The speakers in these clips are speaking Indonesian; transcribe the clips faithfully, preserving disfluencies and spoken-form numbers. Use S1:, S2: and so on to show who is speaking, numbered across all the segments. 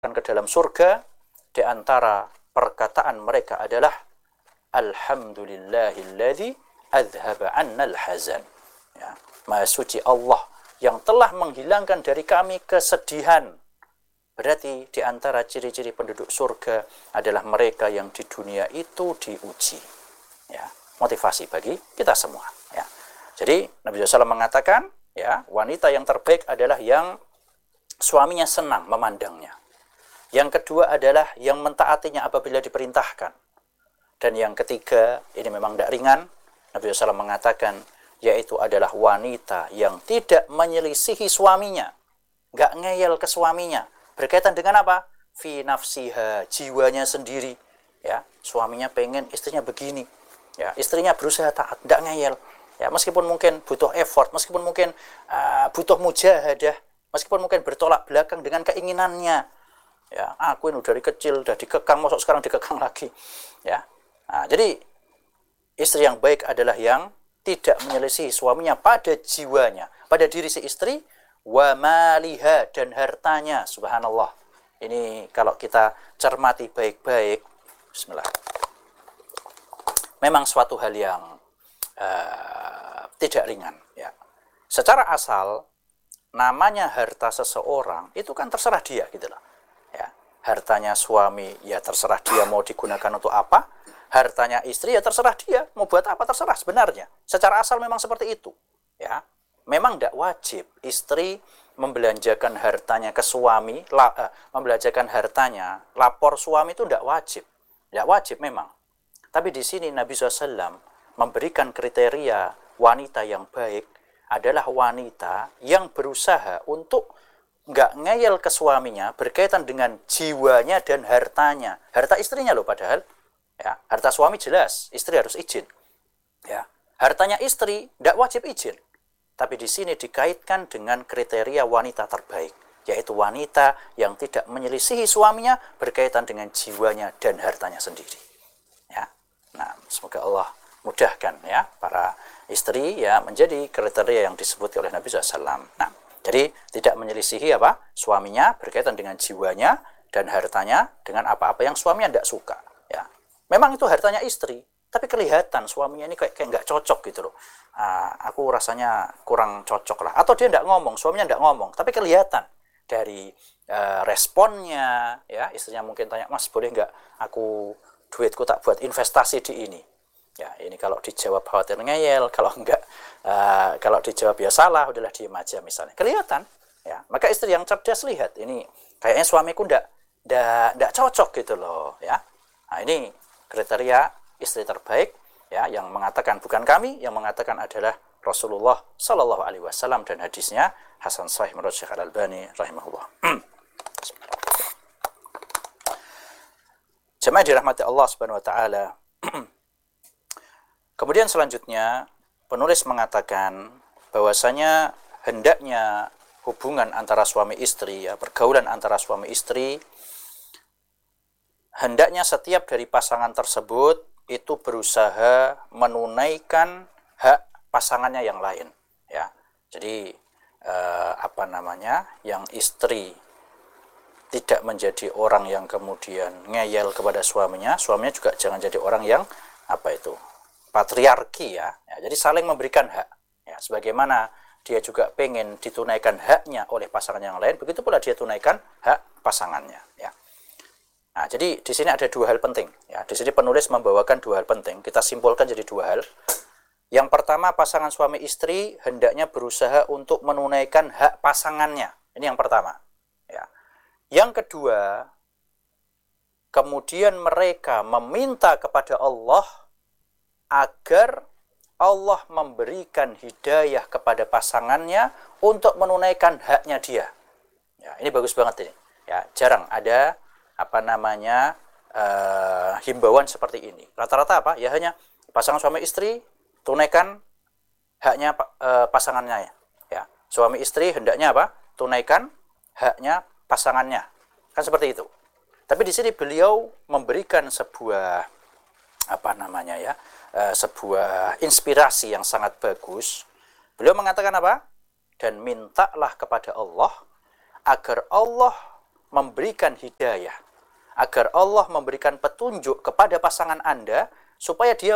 S1: ke dalam surga, di antara perkataan mereka adalah alhamdulillahilladzi adzhaba 'annal hazan. Ya, Maha suci Allah yang telah menghilangkan dari kami kesedihan. Berarti di antara ciri-ciri penduduk surga adalah mereka yang di dunia itu diuji. Ya, motivasi bagi kita semua. Ya. Jadi Nabi shallallahu alaihi wasallam mengatakan, ya, wanita yang terbaik adalah yang suaminya senang memandangnya. Yang kedua adalah yang mentaatinya apabila diperintahkan. Dan yang ketiga, ini memang tidak ringan, Nabi shallallahu alaihi wasallam mengatakan, yaitu adalah wanita yang tidak menyelisihi suaminya, nggak ngeyel ke suaminya. Berkaitan dengan apa? Fi nafsiha, jiwanya sendiri. Ya, suaminya pengen istrinya begini. Ya, istrinya berusaha taat, nggak ngeyel. Ya, meskipun mungkin butuh effort, meskipun mungkin uh, butuh mujahadah, meskipun mungkin bertolak belakang dengan keinginannya. Ya, aku ini dari kecil udah dikekang, masuk sekarang dikekang lagi. Ya, nah, jadi istri yang baik adalah yang tidak menyelisihi suaminya pada jiwanya, pada diri si istri, wa maliha, dan hartanya. Subhanallah. Ini kalau kita cermati baik-baik, bismillah, memang suatu hal yang uh, tidak ringan. Ya. Secara asal, namanya harta seseorang itu kan terserah dia, gitu loh. Ya. Hartanya suami, ya terserah dia mau digunakan untuk apa. Hartanya istri, ya terserah dia mau buat apa, terserah sebenarnya. Secara asal memang seperti itu. Ya. Memang tidak wajib istri membelanjakan hartanya ke suami, la, eh, membelanjakan hartanya, lapor suami itu tidak wajib. Tidak wajib memang. Tapi di sini Nabi shallallahu alaihi wasallam memberikan kriteria wanita yang baik adalah wanita yang berusaha untuk nggak ngeyel ke suaminya berkaitan dengan jiwanya dan hartanya. Harta istrinya loh padahal. Ya, harta suami jelas, istri harus izin. Ya, hartanya istri tidak wajib izin. Tapi di sini dikaitkan dengan kriteria wanita terbaik, yaitu wanita yang tidak menyelisihi suaminya berkaitan dengan jiwanya dan hartanya sendiri. Ya, nah semoga Allah mudahkan ya para istri ya menjadi kriteria yang disebut oleh Nabi shallallahu alaihi wasallam. Nah, jadi tidak menyelisihi apa suaminya berkaitan dengan jiwanya dan hartanya dengan apa-apa yang suaminya tidak suka. Ya. Memang itu hartanya istri, tapi kelihatan suaminya ini kayak kayak nggak cocok gitu loh. Uh, aku rasanya kurang cocok lah. Atau dia nggak ngomong, suaminya nggak ngomong, tapi kelihatan dari uh, responnya. Ya, istrinya mungkin tanya, Mas boleh nggak aku duitku tak buat investasi di ini? Ya, ini kalau dijawab khawatir ngeyel, kalau enggak, uh, kalau dijawab ya salah, udahlah diem aja misalnya. Kelihatan. Ya, maka istri yang cerdas lihat, ini kayaknya suamiku nggak nggak nggak cocok gitu loh. Ya, nah ini kriteria istri terbaik ya yang mengatakan bukan kami, yang mengatakan adalah Rasulullah Shallallahu Alaihi Wasallam dan hadisnya Hasan Sahih menurut Syekh Al-Albani rahimahullah. Jemaah dirahmati Allah Subhanahu Wa Taala. Kemudian selanjutnya penulis mengatakan bahwasanya hendaknya hubungan antara suami istri ya pergaulan antara suami istri hendaknya setiap dari pasangan tersebut itu berusaha menunaikan hak pasangannya yang lain ya. Jadi eh, apa namanya? Yang istri tidak menjadi orang yang kemudian ngeyel kepada suaminya, suaminya juga jangan jadi orang yang apa itu? Patriarki ya. Ya jadi saling memberikan hak ya. Sebagaimana dia juga pengen ditunaikan haknya oleh pasangan yang lain, begitu pula dia tunaikan hak pasangannya ya. Nah, jadi di sini ada dua hal penting. Ya, di sini penulis membawakan dua hal penting. Kita simpulkan jadi dua hal. Yang pertama, pasangan suami istri hendaknya berusaha untuk menunaikan hak pasangannya. Ini yang pertama. Ya. Yang kedua, kemudian mereka meminta kepada Allah agar Allah memberikan hidayah kepada pasangannya untuk menunaikan haknya dia. Ya, ini bagus banget ini. Ya, jarang ada apa namanya uh, himbauan seperti ini. Rata-rata apa? Ya hanya pasangan suami istri tunaikan haknya uh, pasangannya ya. Ya. Suami istri hendaknya apa? Tunaikan haknya pasangannya. Kan seperti itu. Tapi di sini beliau memberikan sebuah apa namanya ya? Uh, sebuah inspirasi yang sangat bagus. Beliau mengatakan apa? Dan mintalah kepada Allah agar Allah memberikan hidayah, agar Allah memberikan petunjuk kepada pasangan Anda supaya dia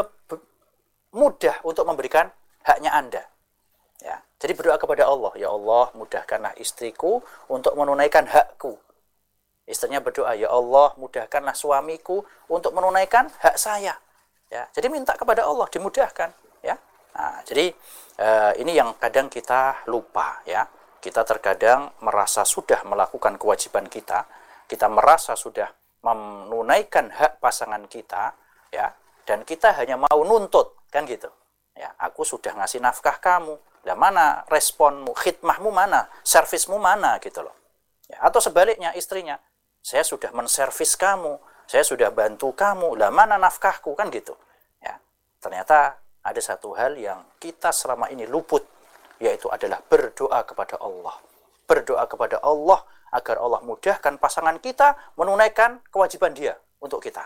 S1: mudah untuk memberikan haknya Anda. Ya, jadi berdoa kepada Allah, ya Allah, mudahkanlah istriku untuk menunaikan hakku. Istrinya berdoa, ya Allah, mudahkanlah suamiku untuk menunaikan hak saya. Ya, jadi minta kepada Allah dimudahkan. Ya, nah, jadi eh, ini yang kadang kita lupa. Ya, kita terkadang merasa sudah melakukan kewajiban kita, kita merasa sudah menunaikan hak pasangan kita, ya, dan kita hanya mau nuntut, kan gitu. Ya, aku sudah ngasih nafkah kamu, lah mana responmu, khidmahmu mana, servismu mana, gitu loh. Ya, atau sebaliknya istrinya, saya sudah menservis kamu, saya sudah bantu kamu, lah mana nafkahku, kan gitu. Ya, ternyata ada satu hal yang kita selama ini luput, yaitu adalah berdoa kepada Allah. Berdoa kepada Allah agar Allah mudahkan pasangan kita menunaikan kewajiban dia untuk kita.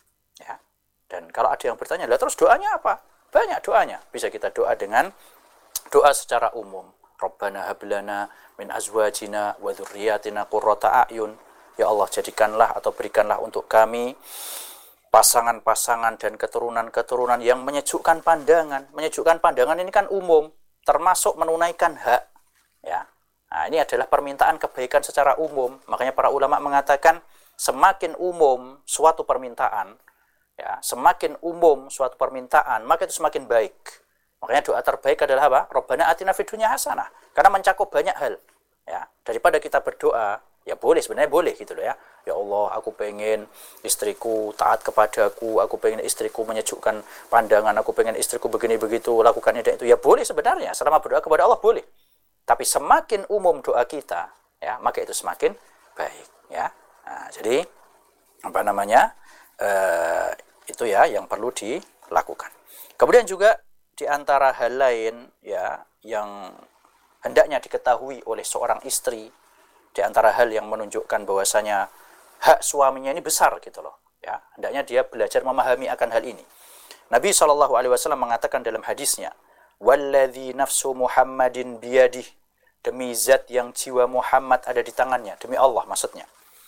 S1: Ya. Dan kalau ada yang bertanya, lah terus doanya apa? Banyak doanya. Bisa kita doa dengan doa secara umum. Rabbana hablana min azwajina wa dzurriyyatina qurrata a'yun. Ya Allah, jadikanlah atau berikanlah untuk kami pasangan-pasangan dan keturunan-keturunan yang menyejukkan pandangan. Menyejukkan pandangan ini kan umum, termasuk menunaikan hak. Ya. Nah, ini adalah permintaan kebaikan secara umum. Makanya para ulama mengatakan semakin umum suatu permintaan, ya, semakin umum suatu permintaan, maka itu semakin baik. Makanya doa terbaik adalah apa? Rabbana atina fid dunya hasanah. Karena mencakup banyak hal. Ya, daripada kita berdoa, ya boleh, sebenarnya boleh gitu loh ya. Ya Allah, aku pengen istriku taat kepadaku, aku pengen istriku menyejukkan pandangan, aku pengen istriku begini begitu, lakukannya dan itu. Ya boleh sebenarnya, selama berdoa kepada Allah boleh. Tapi semakin umum doa kita, ya, maka itu semakin baik, ya. Nah, jadi apa namanya? Uh, itu ya yang perlu dilakukan. Kemudian juga di antara hal lain, ya, yang hendaknya diketahui oleh seorang istri, di antara hal yang menunjukkan bahwasanya hak suaminya ini besar gitu loh, ya, hendaknya dia belajar memahami akan hal ini. Nabi shallallahu alaihi wasallam mengatakan dalam hadisnya, walladzi nafsu Muhammadin biyadih, demi zat yang jiwa Muhammad ada di tangannya, demi Allah maksudnya,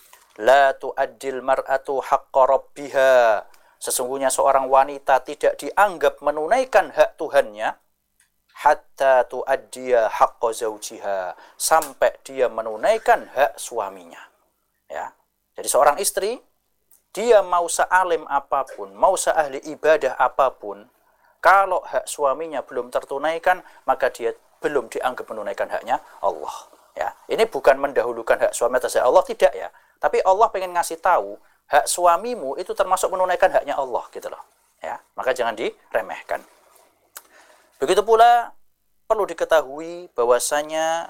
S1: la tu'addil mar'atu haqqa rabbiha, sesungguhnya seorang wanita tidak dianggap menunaikan hak Tuhannya, hatta tu'addiya haqqa zawjiha, sampai dia menunaikan hak suaminya. Ya. Jadi seorang istri, dia mau sealim apapun, mau seahli ibadah apapun, kalau hak suaminya belum tertunaikan, maka dia belum dianggap menunaikan haknya Allah. Ya, ini bukan mendahulukan hak suami atas hak Allah, tidak ya. Tapi Allah pengen ngasih tahu, hak suamimu itu termasuk menunaikan haknya Allah gitu loh. Ya, maka jangan diremehkan. Begitu pula perlu diketahui bahwasanya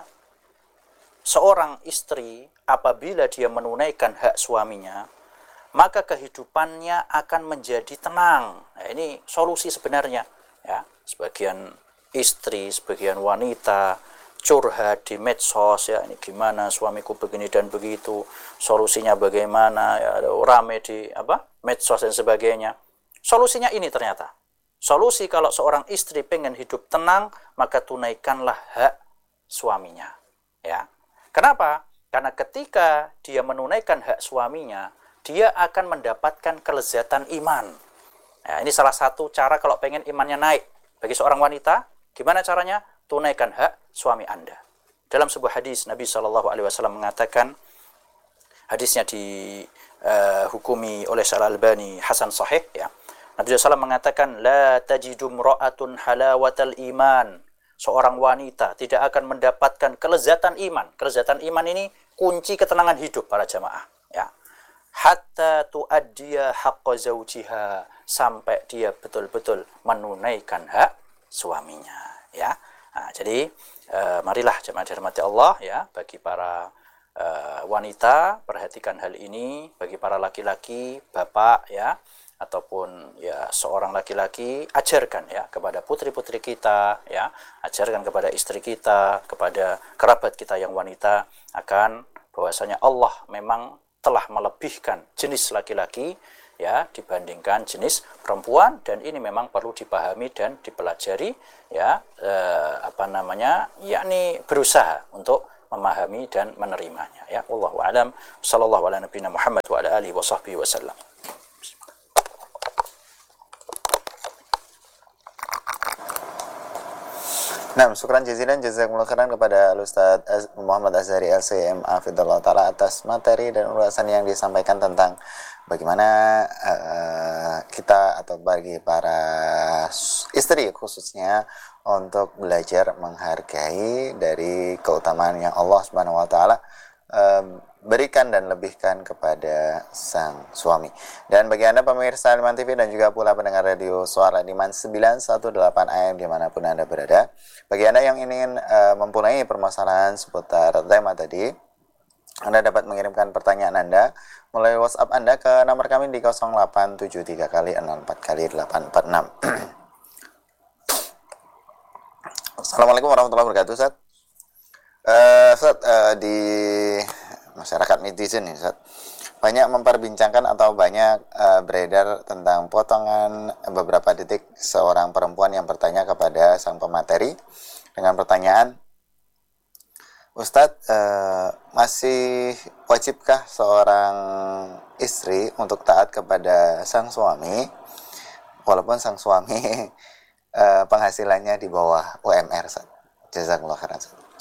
S1: seorang istri apabila dia menunaikan hak suaminya, maka kehidupannya akan menjadi tenang. Nah, ini solusi sebenarnya. Ya, sebagian istri, sebagian wanita curhat di medsos, ya, ini gimana suamiku begini dan begitu, solusinya bagaimana, ya, rame di apa medsos dan sebagainya. Solusinya ini ternyata, solusi kalau seorang istri pengen hidup tenang, maka tunaikanlah hak suaminya. Ya, kenapa? Karena ketika dia menunaikan hak suaminya, dia akan mendapatkan kelezatan iman. Ya, ini salah satu cara kalau pengen imannya naik bagi seorang wanita. Gimana caranya? Tunaikan hak suami Anda. Dalam sebuah hadis, Nabi shallallahu alaihi wasallam mengatakan, hadisnya dihukumi uh, oleh Syekh-Al-Albani Hasan Sahih, ya. Nabi shallallahu alaihi wasallam mengatakan, la tajidu mra'atun halawatal iman. Seorang wanita tidak akan mendapatkan kelezatan iman. Kelezatan iman ini kunci ketenangan hidup para jamaah, ya. Hatta tu'addiya haqqa zawjiha, sampai dia betul-betul menunaikan hak suaminya, ya. Nah, jadi e, marilah jemaah dirahmati Allah, ya, bagi para e, wanita perhatikan hal ini, bagi para laki-laki, bapak, ya, ataupun ya seorang laki-laki, ajarkan ya kepada putri-putri kita, ya, ajarkan kepada istri kita, kepada kerabat kita yang wanita akan bahwasanya Allah memang telah melebihkan jenis laki-laki, ya, dibandingkan jenis perempuan, dan ini memang perlu dipahami dan dipelajari, ya, eh, apa namanya, yakni berusaha untuk memahami dan menerimanya. Ya, wallahu a'lam. Sallallahu ala nabiyina Muhammad wa ala alihi wa sahbihi wasallam.
S2: Nah, syukran jazilan jazakumullah khairan kepada Ustaz Muhammad Azhari L C M A Fidallah Ta'ala atas materi dan ulasan yang disampaikan tentang bagaimana uh, kita atau bagi para istri khususnya untuk belajar menghargai dari keutamaan yang Allah Subhanahu wa taala uh, berikan dan lebihkan kepada sang suami. Dan bagi Anda pemirsa Al-Iman T V dan juga pula pendengar radio Suara Al-Iman sembilan satu delapan A M dimanapun Anda berada, bagi Anda yang ingin uh, mempunyai permasalahan seputar tema tadi, Anda dapat mengirimkan pertanyaan Anda melalui WhatsApp Anda ke nomor kami di nol delapan tujuh tiga kali nol empat kali delapan empat enam. Assalamualaikum warahmatullahi wabarakatuh, Ustaz. Uh, Ustaz, uh, di masyarakat netizen nih, Ustaz, banyak memperbincangkan atau banyak uh, beredar tentang potongan beberapa detik seorang perempuan yang bertanya kepada sang pemateri dengan pertanyaan, Ustadz, uh, masih wajibkah seorang istri untuk taat kepada sang suami walaupun sang suami uh, penghasilannya di bawah U M R, Ustaz? Jazakumullah khairan.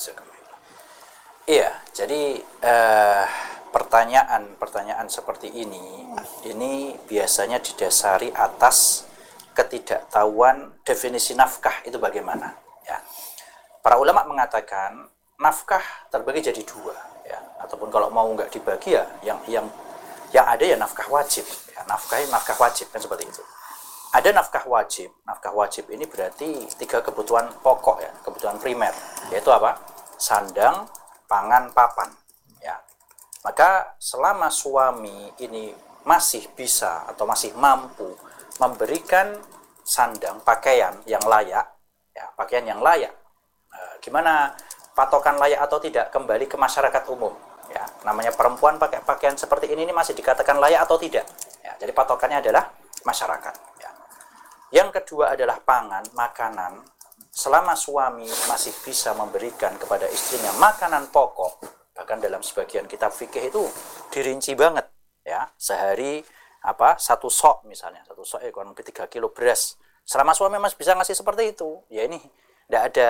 S1: Iya, jadi uh, pertanyaan-pertanyaan seperti ini, ini biasanya didasari atas ketidaktahuan definisi nafkah itu bagaimana. Ya. Para ulama mengatakan nafkah terbagi jadi dua, ya. Ataupun kalau mau nggak dibagi ya, yang yang yang ada ya nafkah wajib. Ya. Nafkah nafkah wajib kan seperti itu. Ada nafkah wajib. Nafkah wajib ini berarti tiga kebutuhan pokok ya, kebutuhan primer, yaitu apa? Sandang, pangan, papan. Ya. Maka selama suami ini masih bisa atau masih mampu memberikan sandang, pakaian yang layak, ya, pakaian yang layak. E, gimana patokan layak atau tidak? Kembali ke masyarakat umum. Ya, namanya perempuan pakai pakaian seperti ini, ini masih dikatakan layak atau tidak? Ya, jadi patokannya adalah masyarakat. Ya. Yang kedua adalah pangan, makanan. Selama suami masih bisa memberikan kepada istrinya makanan pokok, bahkan dalam sebagian kitab fikih itu dirinci banget, ya, sehari apa satu sok misalnya, satu sok ya kurang lebih tiga kilo beras. Selama suami masih bisa ngasih seperti itu, ya ini tidak ada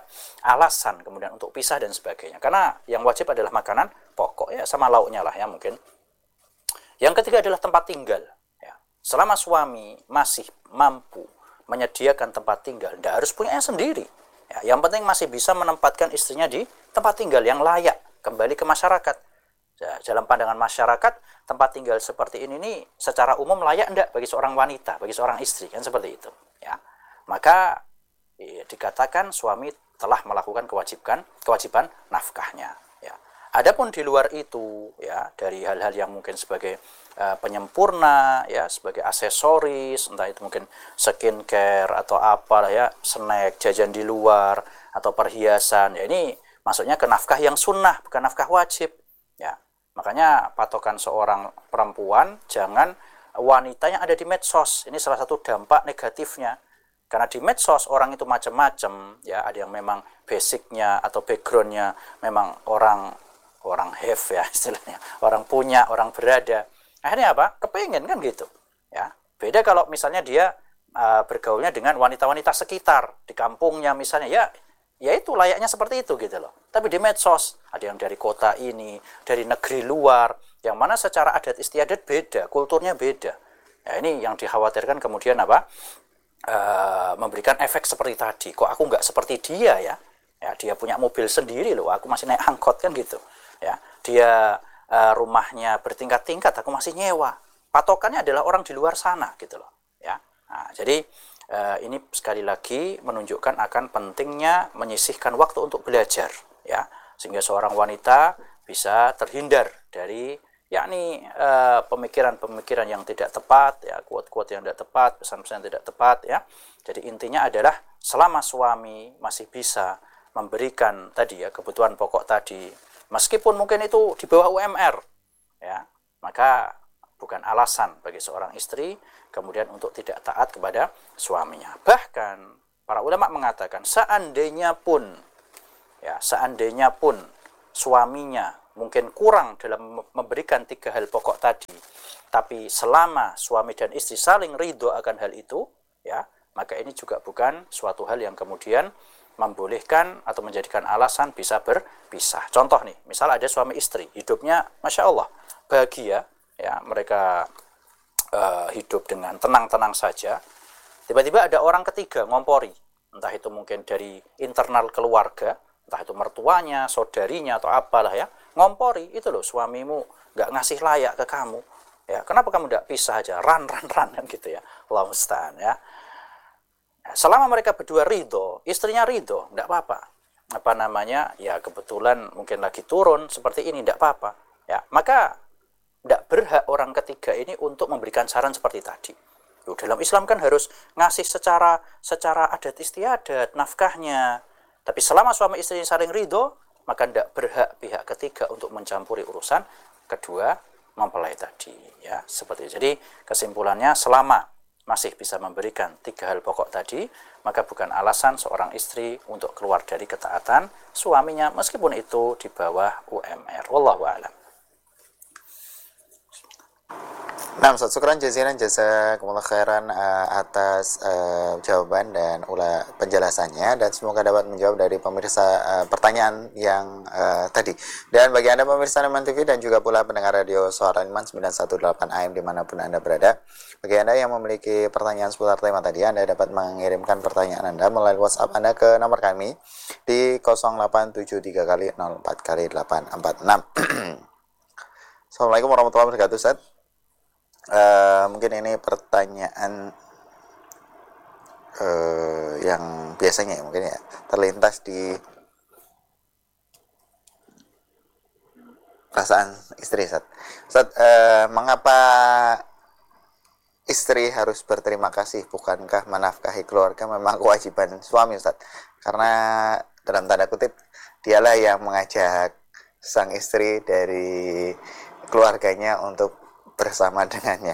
S1: alasan kemudian untuk pisah dan sebagainya. Karena yang wajib adalah makanan pokok, ya, sama lauknya lah ya mungkin. Yang ketiga adalah tempat tinggal. Ya. Selama suami masih mampu menyediakan tempat tinggal, tidak harus punyanya sendiri. Ya, yang penting masih bisa menempatkan istrinya di tempat tinggal yang layak, kembali ke masyarakat. Ya, dalam pandangan masyarakat, tempat tinggal seperti ini nih secara umum layak enggak bagi seorang wanita, bagi seorang istri, kan seperti itu. Ya, maka ya, dikatakan suami telah melakukan kewajiban kewajiban nafkahnya. Ya. Adapun di luar itu, ya, dari hal-hal yang mungkin sebagai uh, penyempurna, ya, sebagai aksesoris, entah itu mungkin skincare atau apalah ya, snack, jajan di luar atau perhiasan, ya ini maksudnya ke nafkah yang sunnah, bukan nafkah wajib. Ya, makanya patokan seorang perempuan jangan wanita yang ada di medsos. Ini salah satu dampak negatifnya. Karena di medsos orang itu macam-macam, ya, ada yang memang basicnya atau backgroundnya memang orang orang have ya istilahnya, orang punya, orang berada. Akhirnya apa? Kepengen kan gitu. Ya, beda kalau misalnya dia uh, bergaulnya dengan wanita-wanita sekitar di kampungnya misalnya, ya, ya itu layaknya seperti itu gitu loh. Tapi di medsos ada yang dari kota ini, dari negeri luar, yang mana secara adat istiadat beda, kulturnya beda. Ya, ini yang dikhawatirkan kemudian apa? Uh, memberikan efek seperti tadi. Kok aku nggak seperti dia ya? Ya, dia punya mobil sendiri loh, aku masih naik angkot kan gitu. Ya, dia uh, rumahnya bertingkat-tingkat, aku masih nyewa. Patokannya adalah orang di luar sana gitu loh. Ya, nah, jadi uh, ini sekali lagi menunjukkan akan pentingnya menyisihkan waktu untuk belajar, ya, sehingga seorang wanita bisa terhindar dari yakni uh, pemikiran-pemikiran yang tidak tepat, ya, quote-quote yang tidak tepat, pesan-pesan yang tidak tepat, ya. Jadi intinya adalah selama suami masih bisa memberikan tadi ya kebutuhan pokok tadi, meskipun mungkin itu di bawah U M R, ya, maka bukan alasan bagi seorang istri kemudian untuk tidak taat kepada suaminya. Bahkan para ulama mengatakan seandainya pun, ya, seandainya pun suaminya mungkin kurang dalam memberikan tiga hal pokok tadi, tapi selama suami dan istri saling ridho akan hal itu, ya, maka ini juga bukan suatu hal yang kemudian membolehkan atau menjadikan alasan bisa berpisah. Contoh nih, misal ada suami istri, hidupnya Masya Allah bahagia, ya, mereka uh, hidup dengan tenang-tenang saja. Tiba-tiba ada orang ketiga ngompori, entah itu mungkin dari internal keluarga, entah itu mertuanya, saudarinya, atau apalah ya, ngompori, itu loh suamimu nggak ngasih layak ke kamu, ya, kenapa kamu nggak pisah aja, ran, ran, ran, kan gitu ya, Allah musta'an, ya. Selama mereka berdua ridho, istrinya ridho, nggak apa-apa. Apa namanya, ya kebetulan mungkin lagi turun seperti ini, nggak apa-apa, ya, maka nggak berhak orang ketiga ini untuk memberikan saran seperti tadi. Loh, dalam Islam kan harus ngasih secara secara adat istiadat nafkahnya. Tapi selama suami istri saling ridho, maka tidak berhak pihak ketiga untuk mencampuri urusan kedua mempelai tadi, ya, seperti itu. Jadi kesimpulannya, selama masih bisa memberikan tiga hal pokok tadi, maka bukan alasan seorang istri untuk keluar dari ketaatan suaminya meskipun itu di bawah U M R. Wallahu a'lam.
S2: Nah, Ustaz, syukran jazilan jazakumullah khairan uh, atas uh, jawaban dan ula penjelasannya, dan semoga dapat menjawab dari pemirsa uh, pertanyaan yang uh, tadi. Dan bagi Anda pemirsa Iman T V dan juga pula pendengar radio Suara Iman sembilan satu delapan A M dimanapun Anda berada, bagi Anda yang memiliki pertanyaan seputar tema tadi, Anda dapat mengirimkan pertanyaan Anda melalui WhatsApp Anda ke nomor kami di nol delapan tujuh tiga kali nol empat kali delapan empat enam. Assalamualaikum warahmatullahi wabarakatuh, Ustaz. Uh, mungkin ini pertanyaan uh, yang biasanya ya, mungkin ya terlintas di perasaan istri, Ustaz. Ustaz, uh, mengapa istri harus berterima kasih? Bukankah menafkahi keluarga memang kewajiban suami, Ustaz? Karena dalam tanda kutip dialah yang mengajak sang istri dari keluarganya untuk bersama dengannya.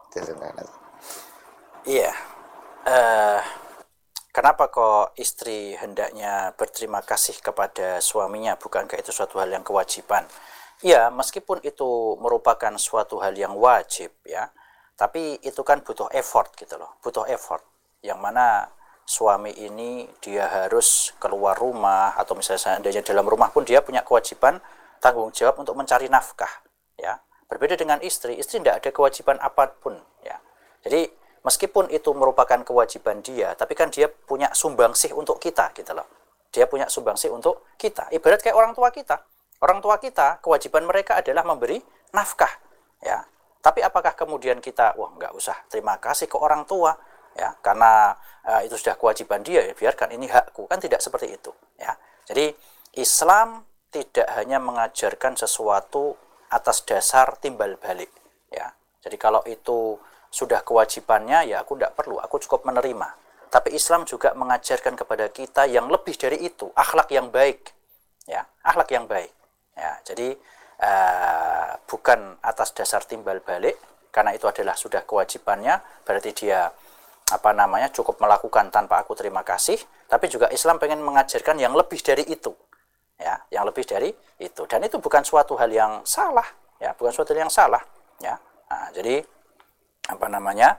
S1: Iya. Uh, kenapa kok istri hendaknya berterima kasih kepada suaminya? Bukankah itu suatu hal yang kewajiban? Ya, meskipun itu merupakan suatu hal yang wajib, ya, tapi itu kan butuh effort gitu loh, butuh effort. Yang mana suami ini dia harus keluar rumah, atau misalnya seandainya dalam rumah pun dia punya kewajiban tanggung jawab untuk mencari nafkah, ya. Berbeda dengan istri, istri tidak ada kewajiban apapun, ya. Jadi meskipun itu merupakan kewajiban dia, tapi kan dia punya sumbangsih untuk kita, gitu loh. Dia punya sumbangsih untuk kita. Ibarat kayak orang tua kita. Orang tua kita, kewajiban mereka adalah memberi nafkah, ya. Tapi apakah kemudian kita, wah nggak usah terima kasih ke orang tua, ya, karena uh, itu sudah kewajiban dia, ya, biarkan ini hakku, kan tidak seperti itu, ya. Jadi Islam tidak hanya mengajarkan sesuatu atas dasar timbal balik, ya. Jadi kalau itu sudah kewajibannya, ya aku tidak perlu, aku cukup menerima. Tapi Islam juga mengajarkan kepada kita yang lebih dari itu, akhlak yang baik, ya, akhlak yang baik, ya. Jadi uh, bukan atas dasar timbal balik, karena itu adalah sudah kewajibannya, berarti dia apa namanya cukup melakukan tanpa aku terima kasih. Tapi juga Islam pengen mengajarkan yang lebih dari itu, ya, yang lebih dari itu, dan itu bukan suatu hal yang salah, ya, bukan suatu hal yang salah, ya. Nah, jadi apa namanya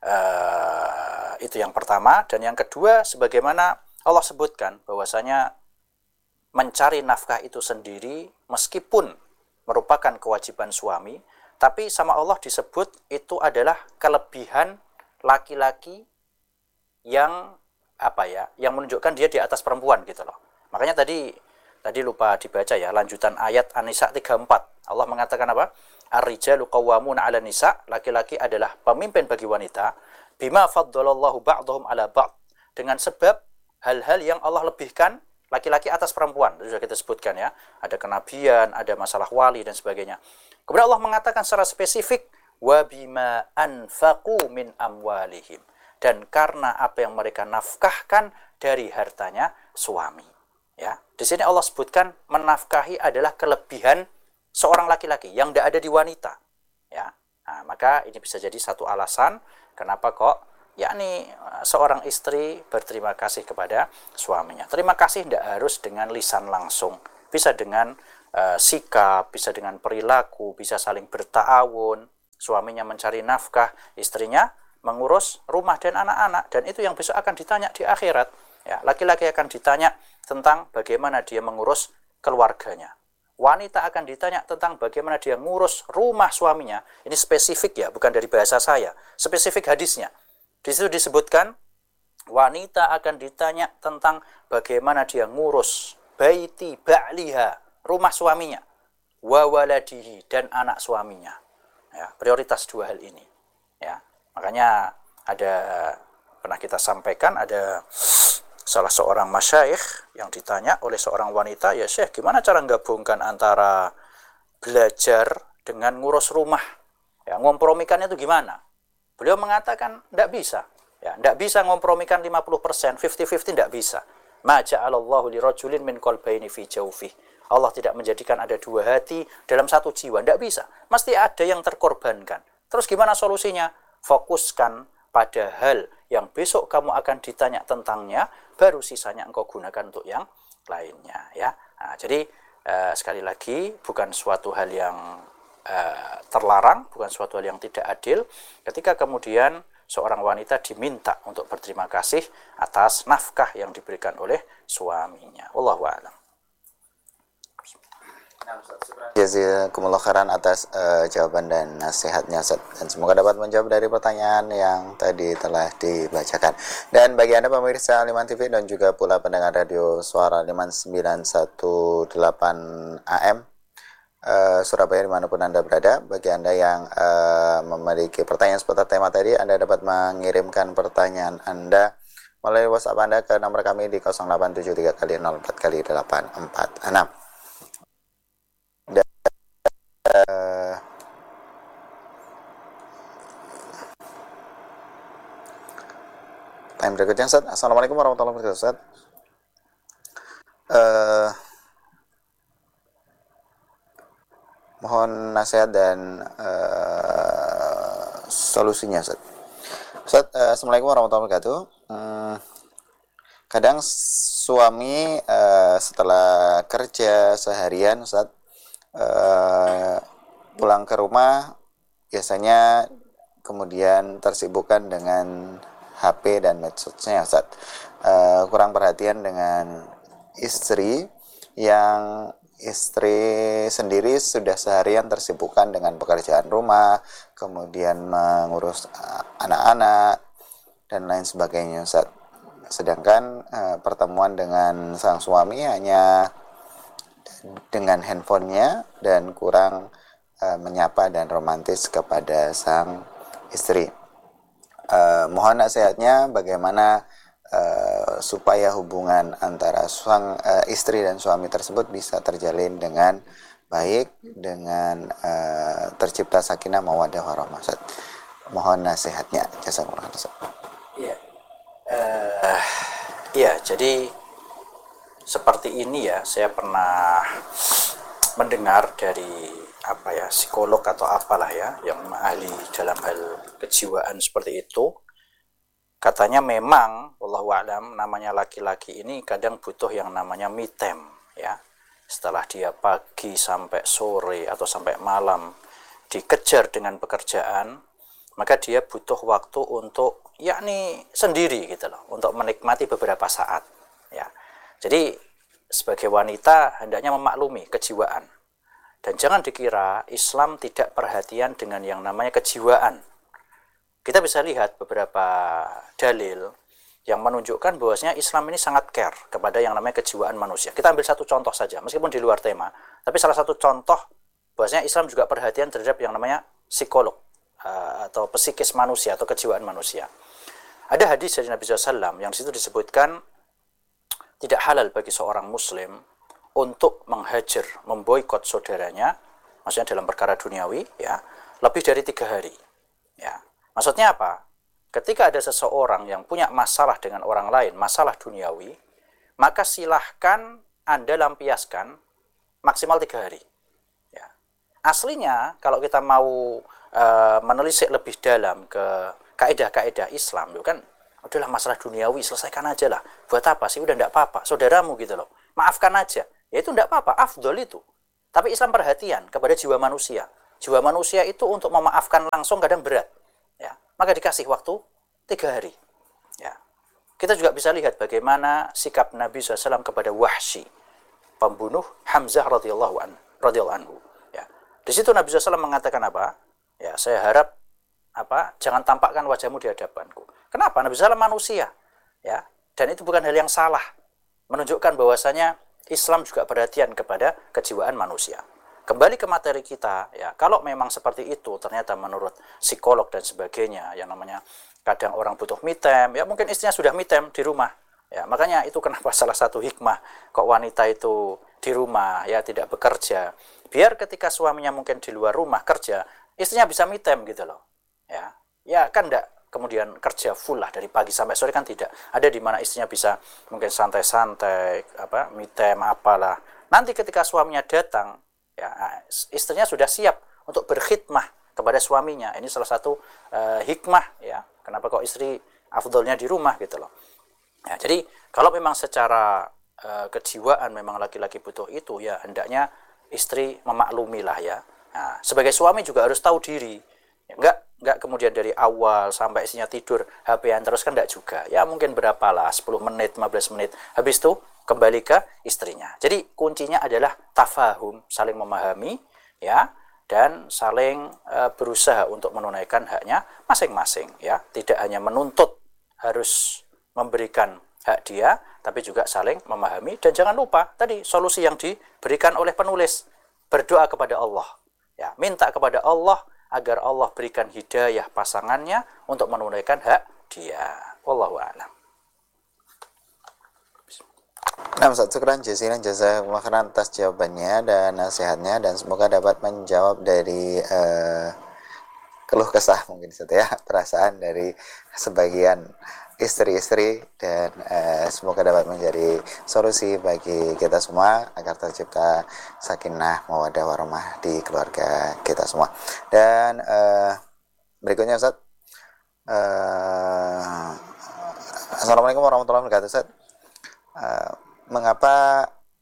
S1: uh, itu yang pertama. Dan yang kedua, sebagaimana Allah sebutkan bahwasanya mencari nafkah itu sendiri meskipun merupakan kewajiban suami, tapi sama Allah disebut itu adalah kelebihan laki-laki yang apa ya, yang menunjukkan dia di atas perempuan, gitu loh. Makanya tadi Tadi lupa dibaca ya, lanjutan ayat An-Nisa tiga puluh empat. Allah mengatakan apa? Ar-rijalu qawwamuna 'ala nisa, laki-laki adalah pemimpin bagi wanita, bima faddalallahu ba'dahum 'ala ba'd, dengan sebab hal-hal yang Allah lebihkan laki-laki atas perempuan. Itu sudah kita sebutkan ya. Ada kenabian, ada masalah wali dan sebagainya. Kemudian Allah mengatakan secara spesifik, wa bima anfaqu min amwalihim, dan karena apa yang mereka nafkahkan dari hartanya suami. Ya, di sini Allah sebutkan menafkahi adalah kelebihan seorang laki-laki yang tidak ada di wanita. Ya, nah, maka ini bisa jadi satu alasan kenapa kok, yakni seorang istri berterima kasih kepada suaminya. Terima kasih tidak harus dengan lisan langsung, bisa dengan uh, sikap, bisa dengan perilaku, bisa saling bertaawun, suaminya mencari nafkah, istrinya mengurus rumah dan anak-anak, dan itu yang besok akan ditanya di akhirat. Ya, laki-laki akan ditanya tentang bagaimana dia mengurus keluarganya. Wanita akan ditanya tentang bagaimana dia ngurus rumah suaminya. Ini spesifik ya, bukan dari bahasa saya. Spesifik hadisnya. Di situ disebutkan, wanita akan ditanya tentang bagaimana dia ngurus baiti ba'liha, rumah suaminya, wa waladihi, dan anak suaminya. Ya, prioritas dua hal ini. Ya, makanya ada, pernah kita sampaikan, ada salah seorang masyayikh yang ditanya oleh seorang wanita, ya Syekh, gimana cara menggabungkan antara belajar dengan ngurus rumah? Ya, ngompromikannya itu gimana? Beliau mengatakan, tidak bisa. Ya, tidak bisa ngompromikan lima puluh persen, lima puluh lima puluh tidak bisa. Ma ja'alallahu li rajulin min qalbayni fi jawfih. Allah tidak menjadikan ada dua hati dalam satu jiwa. Tidak bisa. Mesti ada yang terkorbankan. Terus gimana solusinya? Fokuskan pada hal yang besok kamu akan ditanya tentangnya, baru sisanya engkau gunakan untuk yang lainnya, ya. Nah, jadi eh, sekali lagi, bukan suatu hal yang eh, terlarang, bukan suatu hal yang tidak adil ketika kemudian seorang wanita diminta untuk berterima kasih atas nafkah yang diberikan oleh suaminya. Wallahu a'lam.
S2: Jazakumullah khairan atas uh, jawaban dan nasihatnya, Ustaz. Dan semoga dapat menjawab dari pertanyaan yang tadi telah dibacakan. Dan bagi Anda pemirsa Liman T V dan juga pula pendengar radio Suara Liman sembilan satu delapan A M uh, Surabaya dimanapun Anda berada, bagi Anda yang uh, memiliki pertanyaan seputar tema tadi, Anda dapat mengirimkan pertanyaan Anda melalui WhatsApp Anda ke nomor kami di nol delapan tujuh tiga kali nol empat kali delapan empat enam. Uh, Time berikutnya, Ustaz. Assalamualaikum warahmatullahi wabarakatuh, Ustaz. Uh, mohon nasihat dan uh, solusinya, Ustaz. Ustaz, uh, Assalamualaikum warahmatullahi wabarakatuh. Hmm, kadang suami uh, setelah kerja seharian, Ustaz, Uh, pulang ke rumah biasanya kemudian tersibukkan dengan H P dan medsosnya, Ustaz. Uh, kurang perhatian dengan istri, yang istri sendiri sudah seharian tersibukkan dengan pekerjaan rumah, kemudian mengurus anak-anak dan lain sebagainya, Ustaz. Sedangkan uh, pertemuan dengan sang suami hanya dengan handphonenya dan kurang uh, menyapa dan romantis kepada sang istri. Uh, mohon nasihatnya bagaimana uh, supaya hubungan antara sang uh, istri dan suami tersebut bisa terjalin dengan baik, dengan uh, tercipta sakinah mawaddah warahmah. Mohon nasihatnya. Jazakumullah.
S1: Iya. Uh, iya, jadi seperti ini ya, saya pernah mendengar dari apa ya, psikolog atau apalah ya, yang ahli dalam hal kejiwaan seperti itu. Katanya memang, wallahu a'lam, namanya laki-laki ini kadang butuh yang namanya me time ya. Setelah dia pagi sampai sore atau sampai malam dikejar dengan pekerjaan, maka dia butuh waktu untuk yakni sendiri gitu loh, untuk menikmati beberapa saat ya. Jadi sebagai wanita hendaknya memaklumi kejiwaan. Dan jangan dikira Islam tidak perhatian dengan yang namanya kejiwaan. Kita bisa lihat beberapa dalil yang menunjukkan bahwasanya Islam ini sangat care kepada yang namanya kejiwaan manusia. Kita ambil satu contoh saja, meskipun di luar tema. Tapi salah satu contoh bahwasanya Islam juga perhatian terhadap yang namanya psikolog atau psikis manusia atau kejiwaan manusia. Ada hadis dari Nabi shallallahu alaihi wasallam yang disitu disebutkan tidak halal bagi seorang muslim untuk menghajar, memboikot saudaranya, maksudnya dalam perkara duniawi ya, lebih dari tiga hari ya. Maksudnya apa? Ketika ada seseorang yang punya masalah dengan orang lain, masalah duniawi, maka silahkan Anda lampiaskan maksimal tiga hari ya. Aslinya kalau kita mau uh, menelisik lebih dalam ke kaidah-kaidah Islam itu kan, udahlah masalah duniawi selesaikan aja lah, buat apa sih, udah enggak apa-apa, saudaramu gitu loh, maafkan aja, ya itu enggak apa-apa, afdol itu. Tapi Islam perhatian kepada jiwa manusia. Jiwa manusia itu untuk memaafkan langsung kadang berat. Ya, maka dikasih waktu tiga hari. Ya. Kita juga bisa lihat bagaimana sikap Nabi shallallahu alaihi wasallam kepada Wahsy, pembunuh Hamzah radhiyallahu anhu. Radhiyallahu anhu. Ya. Di situ Nabi shallallahu alaihi wasallam mengatakan apa? Ya, saya harap apa? Jangan tampakkan wajahmu di hadapanku. Kenapa? Nabi shallallahu alaihi wasallam manusia. Ya. Dan itu bukan hal yang salah. Menunjukkan bahwasanya Islam juga perhatian kepada kejiwaan manusia. Kembali ke materi kita, ya, kalau memang seperti itu, ternyata menurut psikolog dan sebagainya, yang namanya kadang orang butuh me time, ya mungkin istrinya sudah me time di rumah. Ya, makanya itu kenapa salah satu hikmah kok wanita itu di rumah, ya tidak bekerja. Biar ketika suaminya mungkin di luar rumah kerja, istrinya bisa me time gitu loh. Ya, ya kan enggak kemudian kerja full lah dari pagi sampai sore, kan tidak. Ada di mana istrinya bisa mungkin santai-santai, apa, me time apalah. Nanti ketika suaminya datang, ya istrinya sudah siap untuk berkhidmah kepada suaminya. Ini salah satu uh, hikmah, ya. Kenapa kok istri afdolnya di rumah gitu loh. Ya, jadi kalau memang secara uh, kejiwaan memang laki-laki butuh itu, ya hendaknya istri memaklumilah ya. Nah, sebagai suami juga harus tahu diri. Ya, enggak enggak kemudian dari awal sampai istrinya tidur H P-an terus, kan enggak juga. Ya mungkin berapa lah, sepuluh menit, lima belas menit. Habis itu kembali ke istrinya. Jadi kuncinya adalah tafahum, saling memahami, ya, dan saling e, berusaha untuk menunaikan haknya masing-masing, ya. Tidak hanya menuntut harus memberikan hak dia, tapi juga saling memahami. Dan jangan lupa tadi solusi yang diberikan oleh penulis, berdoa kepada Allah, ya, minta kepada Allah agar Allah berikan hidayah pasangannya untuk menunaikan hak dia. Wallahu a'lam.
S2: Nah, Ustaz, syukran jazilan jazakumullah khairan atas jawabannya dan nasihatnya, dan semoga dapat menjawab dari uh, keluh kesah mungkin Ustaz ya, perasaan dari sebagian istri-istri, dan uh, semoga dapat menjadi solusi bagi kita semua agar tercipta sakinah mawaddah warahmah di keluarga kita semua. Dan uh, berikutnya Ustaz, uh, Assalamualaikum warahmatullahi wabarakatuh Ustaz. Uh, mengapa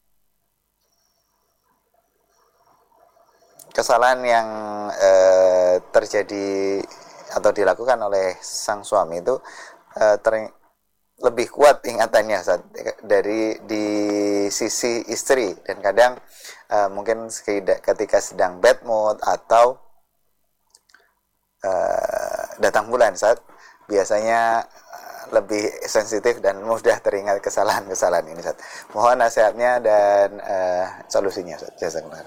S2: kesalahan yang uh, terjadi atau dilakukan oleh sang suami itu uh, ter- lebih kuat ingatannya saat dari di sisi istri, dan kadang uh, mungkin ketika sedang bad mood atau uh, datang bulan, saat biasanya lebih sensitif dan mudah teringat kesalahan-kesalahan ini. Ustaz. Mohon nasihatnya dan uh, solusinya. Jazakumullah.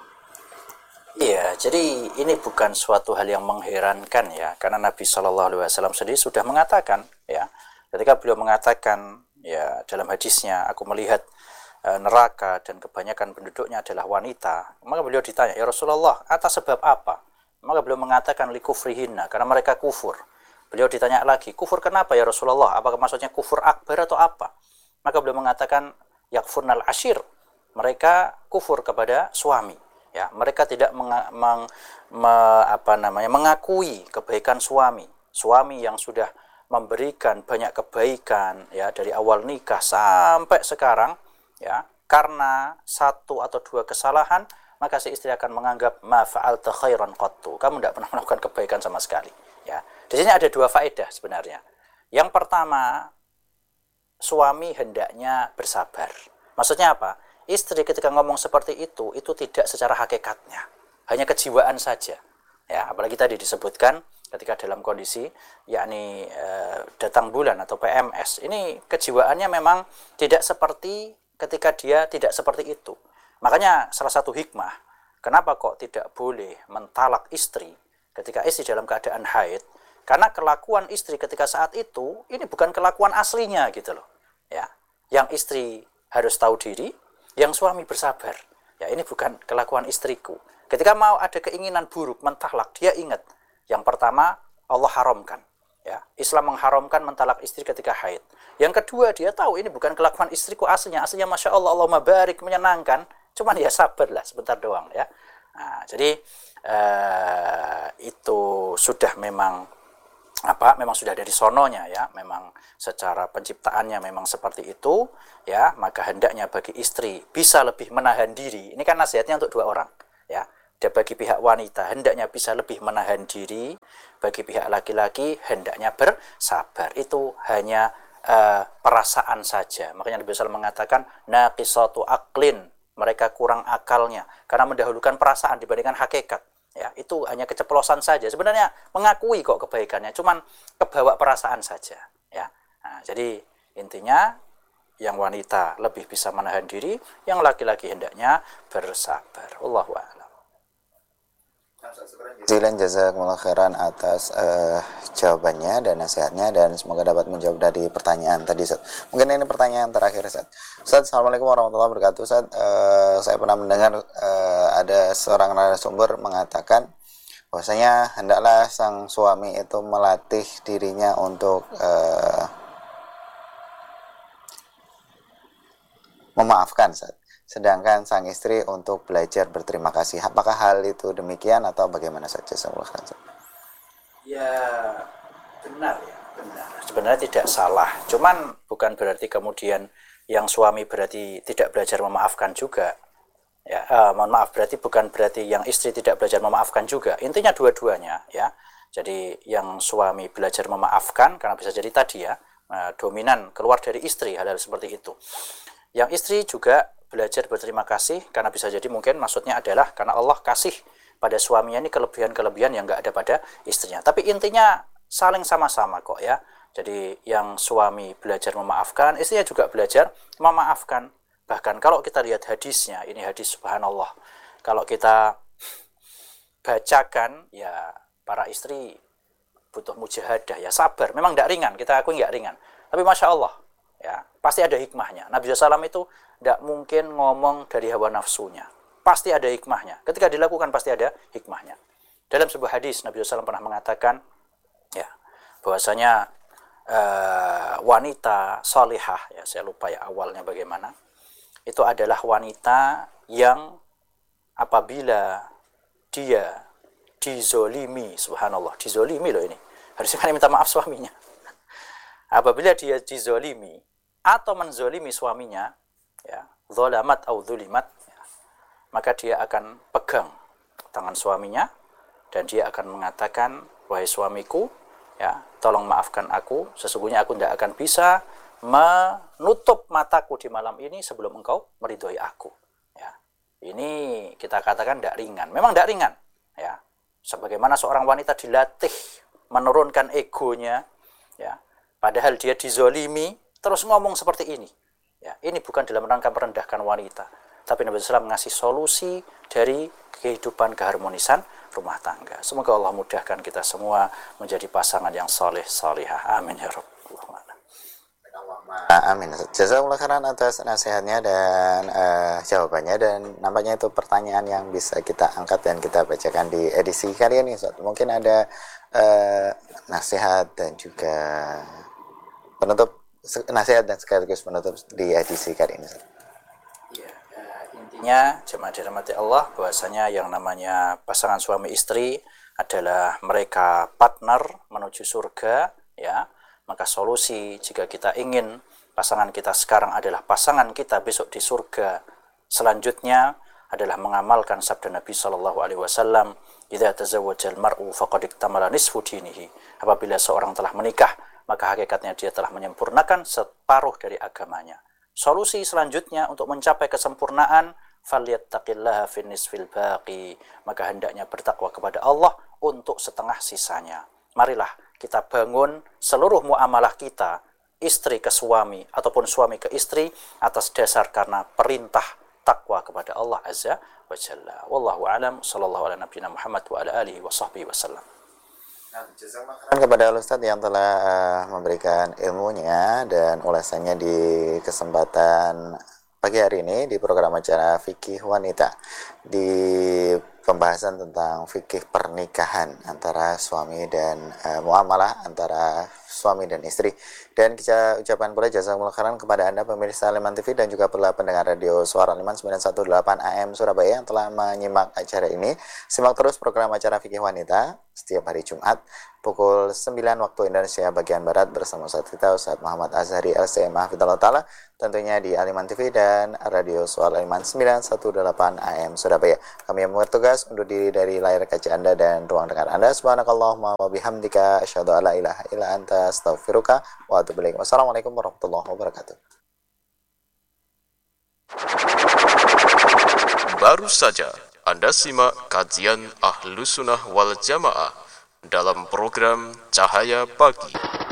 S1: Iya, jadi ini bukan suatu hal yang mengherankan ya, karena Nabi Shallallahu Alaihi Wasallam sendiri sudah mengatakan ya, ketika beliau mengatakan ya dalam hadisnya, aku melihat uh, neraka dan kebanyakan penduduknya adalah wanita, maka beliau ditanya, ya Rasulullah, atas sebab apa? Maka beliau mengatakan likufrihinna, karena mereka kufur. Beliau ditanya lagi, kufur kenapa ya Rasulullah? Apakah maksudnya kufur akbar atau apa? Maka beliau mengatakan, yakfurnal ashir. Mereka kufur kepada suami. Ya, mereka tidak meng, meng, me, apa namanya, mengakui kebaikan suami. Suami yang sudah memberikan banyak kebaikan ya dari awal nikah sampai sekarang, ya, karena satu atau dua kesalahan, maka si istri akan menganggap ma fa'alta khairan qattu. Kamu tidak pernah melakukan kebaikan sama sekali. Ya, di sini ada dua faedah sebenarnya. Yang pertama, suami hendaknya bersabar. Maksudnya apa? Istri ketika ngomong seperti itu, itu tidak secara hakikatnya, hanya kejiwaan saja. Ya, apalagi tadi disebutkan ketika dalam kondisi yakni e, datang bulan atau P M S, ini kejiwaannya memang tidak seperti ketika dia tidak seperti itu. Makanya salah satu hikmah, kenapa kok tidak boleh mentalak istri ketika istri dalam keadaan haid, karena kelakuan istri ketika saat itu ini bukan kelakuan aslinya gitu loh. Ya, yang istri harus tahu diri, yang suami bersabar. Ya, ini bukan kelakuan istriku. Ketika mau ada keinginan buruk mentalak, dia ingat yang pertama Allah haramkan. Ya, Islam mengharamkan mentalak istri ketika haid. Yang kedua, dia tahu ini bukan kelakuan istriku aslinya. Aslinya masya Allah, Allahumma barik, menyenangkan. Cuman ya sabarlah sebentar doang ya. Nah, jadi Uh, itu sudah memang apa memang sudah dari sononya ya, memang secara penciptaannya memang seperti itu ya, maka hendaknya bagi istri bisa lebih menahan diri. Ini kan nasihatnya untuk dua orang ya. Dan bagi pihak wanita hendaknya bisa lebih menahan diri, bagi pihak laki-laki hendaknya bersabar. Itu hanya uh, perasaan saja. Makanya Nabi sallallahu alaihi wasallam mengatakan naqisatu aqlin, mereka kurang akalnya karena mendahulukan perasaan dibandingkan hakikat. Ya, itu hanya keceplosan saja. Sebenarnya mengakui kok kebaikannya, cuman kebawa perasaan saja. Ya, nah, jadi intinya yang wanita lebih bisa menahan diri, yang laki-laki hendaknya bersabar. Wallahu a'lam.
S2: Jazakallahu jazakumullah khairan atas uh, jawabannya dan nasihatnya, dan semoga dapat menjawab dari pertanyaan tadi, Ustaz. Mungkin ini pertanyaan terakhir, Ustaz. Ustaz, assalamualaikum warahmatullahi wabarakatuh. Ustaz, uh, saya pernah mendengar uh, ada seorang narasumber mengatakan bahwasanya hendaklah sang suami itu melatih dirinya untuk uh, memaafkan, Ustaz. Sedangkan sang istri untuk belajar berterima kasih. Apakah hal itu demikian atau bagaimana saja?
S1: Ya benar ya, benar. Sebenarnya tidak salah. Cuman bukan berarti kemudian yang suami berarti tidak belajar memaafkan juga. Ya, eh, mohon maaf, berarti bukan berarti yang istri tidak belajar memaafkan juga. Intinya dua-duanya ya. Jadi yang suami belajar memaafkan karena bisa jadi tadi ya, dominan keluar dari istri hal-hal seperti itu. Yang istri juga belajar berterima kasih karena bisa jadi mungkin maksudnya adalah karena Allah kasih pada suaminya ini kelebihan-kelebihan yang nggak ada pada istrinya. Tapi intinya saling sama-sama kok ya. Jadi yang suami belajar memaafkan, istrinya juga belajar memaafkan. Bahkan kalau kita lihat hadisnya, ini hadis subhanallah. Kalau kita bacakan, ya para istri butuh mujahadah, ya sabar. Memang nggak ringan, kita akui nggak ringan. Tapi Masya Allah, ya pasti ada hikmahnya. Nabi shallallahu alaihi wasallam itu tidak mungkin ngomong dari hawa nafsunya. Pasti ada hikmahnya. Ketika dilakukan pasti ada hikmahnya. Dalam sebuah hadis Nabi shallallahu alaihi wasallam pernah mengatakan, ya bahwasanya uh, wanita salihah, ya saya lupa ya awalnya bagaimana, itu adalah wanita yang apabila dia dizolimi, subhanallah, dizolimi loh ini. Harusnya kan minta maaf suaminya. Apabila dia dizolimi atau menzolimi suaminya, ya, zolamat atau zulimat, ya, maka dia akan pegang tangan suaminya dan dia akan mengatakan, wahai suamiku, ya, tolong maafkan aku, sesungguhnya aku tidak akan bisa menutup mataku di malam ini sebelum engkau meridhoi aku. Ya, ini kita katakan tidak ringan. Memang tidak ringan. Ya, sebagaimana seorang wanita dilatih menurunkan egonya, ya, padahal dia dizolimi, terus ngomong seperti ini. Ya, ini bukan dalam rangka merendahkan wanita, tapi Nabi shallallahu alaihi wasallam ngasih solusi dari kehidupan keharmonisan rumah tangga. Semoga Allah mudahkan kita semua menjadi pasangan yang soleh solihah. Amin ya rabbal alamin.
S2: Amin. Jazakumullah khairan atas nasihatnya dan uh, jawabannya, dan nampaknya itu pertanyaan yang bisa kita angkat dan kita bacakan di edisi kali ini, Ustaz. Mungkin ada uh, nasihat dan juga penutup, nasihat dan sekaligus penutup di edisi kali ini.
S1: Ya, uh, intinya jemaah dirahmati Allah bahwasanya yang namanya pasangan suami istri adalah mereka partner menuju surga, ya. Maka solusi jika kita ingin pasangan kita sekarang adalah pasangan kita besok di surga selanjutnya adalah mengamalkan sabda Nabi shallallahu alaihi wasallam, "Idza tazawwajal mar'u faqad iktamala nisfu dinihi." Apabila seorang telah menikah, maka hakikatnya dia telah menyempurnakan separuh dari agamanya. Solusi selanjutnya untuk mencapai kesempurnaan, falyattaqillaha fin nisfil baqi, maka hendaknya bertakwa kepada Allah untuk setengah sisanya. Marilah kita bangun seluruh muamalah kita, istri ke suami ataupun suami ke istri, atas dasar karena perintah takwa kepada Allah Azza wa Jalla. Wallahu a'lam, sallallahu ala nabiyina Muhammad wa ala alihi wa sahbihi wasallam.
S2: Kepada Ustadz yang telah uh, memberikan ilmunya dan ulasannya di kesempatan pagi hari ini di program acara Fikih Wanita. di pembahasan tentang fikih pernikahan antara suami dan uh, muamalah antara suami dan istri. Dan kita ucapkan pula jazakumullah khairan kepada Anda pemirsa Al-Iman T V dan juga para pendengar radio Suara Al-Iman sembilan satu delapan A M Surabaya yang telah menyimak acara ini. Simak terus program acara Fikih Wanita setiap hari Jumat pukul sembilan waktu Indonesia bagian Barat bersama Ustaz kita Ustaz Muhammad Azhari L C M Hafidhullah Ta'ala, tentunya di Al-Iman T V dan radio Suara Al-Iman sembilan satu delapan A M Surabaya. Kami yang bertugas undur diri dari layar kaca Anda dan ruang dengar Anda. Subhanakallahumma wa bihamdika asyhadu an la ilaha illa anta astaghfiruka wa atubu ilaik. Wassalamualaikum warahmatullahi wabarakatuh.
S3: Baru saja Anda simak kajian Ahlus Sunnah wal Jamaah dalam program Cahaya Pagi.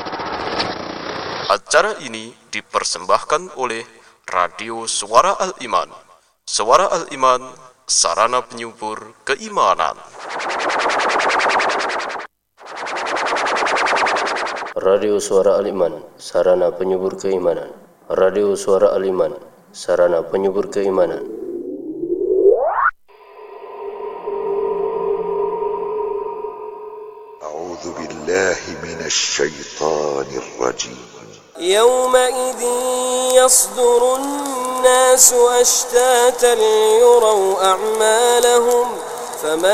S3: Acara ini dipersembahkan oleh Radio Suara Al-Iman. Suara Al-Iman, sarana penyubur keimanan.
S4: Radio Suara Al-Iman, sarana penyubur keimanan. Radio Suara Al-Iman, sarana penyubur keimanan.
S5: A'udzu billahi minasy syaithanir rajim.
S6: يومئذ يصدر الناس أشتاتا ليروا أعمالهم فمن